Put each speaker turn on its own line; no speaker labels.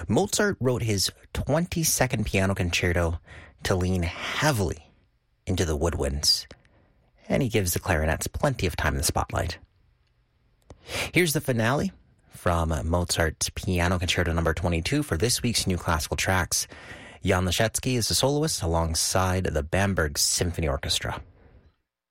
Mozart wrote his 22nd piano concerto to lean heavily into the woodwinds, and he gives the clarinets plenty of time in the spotlight. Here's the finale from Mozart's Piano Concerto No. 22 for this week's New Classical Tracks. Jan Leschetski is the soloist alongside the Bamberg Symphony Orchestra.